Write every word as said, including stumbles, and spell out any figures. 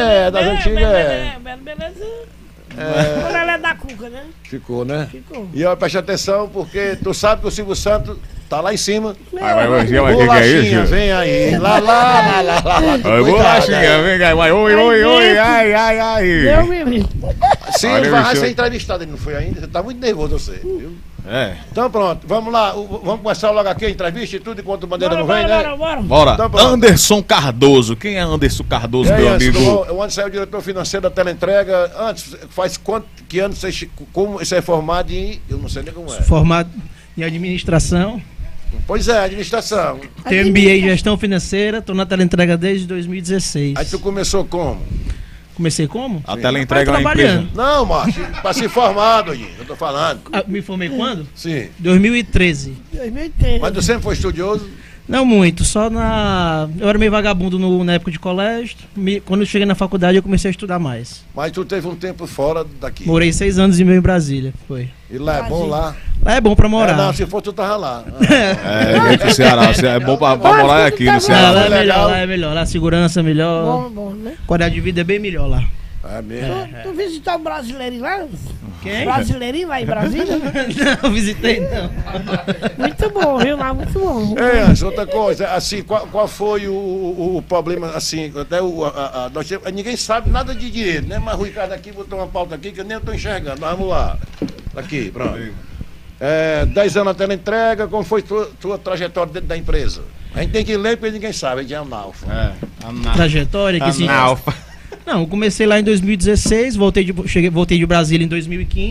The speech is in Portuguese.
é, das antigas é. Belo Beleza. É. Quando ela é da Cuca, né? Ficou, né? Ficou. E ó, preste atenção, porque tu sabe que o Silvio Santos tá lá em cima. Vai, vai, vai, vai, que que é Bolachinha, isso? vem aí. Lá, lá, lá, lá, lá. lá Oi, bolachinha, vem cá, vai, oi, oi, oi, ai, ai, ai. Deu mesmo. Sim, Olha, vai bicho. ser entrevistado, ele não foi ainda. Você tá muito nervoso, você, viu? É. Então pronto, vamos lá. o- Vamos começar logo aqui a entrevista e tudo, enquanto o Bandeira Bora, não vem, bora, né? bora, bora. Bora. Então, pronto. Anderson Cardoso. Quem é Anderson Cardoso, E aí, meu Anderson, amigo? tudo bom? O Anderson é o diretor financeiro da Teleentrega. Antes, faz quanto que anos você, che- como você é formado em... Eu não sei nem como é. Formado em administração, Pois é, administração. tenho M B A em gestão financeira, estou na teleentrega desde dois mil e dezesseis. Aí tu começou como? Comecei como? A tela entrega uma trabalhando. empresa. Não, Márcio, pra ser formado aí, eu tô falando. Ah, me formei quando? Sim. dois mil e treze. dois mil e treze. Mas tu sempre foi estudioso? Não muito, só na... Eu era meio vagabundo no, na época de colégio. Me- Quando eu cheguei na faculdade eu comecei a estudar mais. Mas tu teve um tempo fora daqui. Morei seis anos e meio em Brasília, foi. E lá é bom lá? Lá é bom pra morar. É, não, se for tu tava lá. É, vem pro Ceará. É bom pra, pra morar aqui no Lá, Ceará. lá é legal. melhor, lá é melhor. Lá a segurança é melhor. Bom, bom, né? Qualidade de vida é bem melhor lá. É mesmo? Tu, tu visitou o brasileirinho lá? Quem? Brasileirinho lá em Brasília? Não, visitei não. Muito bom, viu lá? Muito bom. É, Anderson, outra coisa, assim, qual, qual foi o, o, o problema, assim, até o, a, a, nós temos- ninguém sabe nada de dinheiro, né? Mas o Ricardo aqui botou uma pauta aqui que eu nem estou enxergando. Mas vamos lá. Aqui, pronto. É, dez anos na teleentrega, como foi tua, tua trajetória dentro da empresa? A gente tem que ler porque ninguém sabe, a gente é analfa. É, ana- Trajetória que se... analfa. Não, eu comecei lá em dois mil e dezesseis, voltei de, cheguei, voltei de Brasília em dois mil e quinze.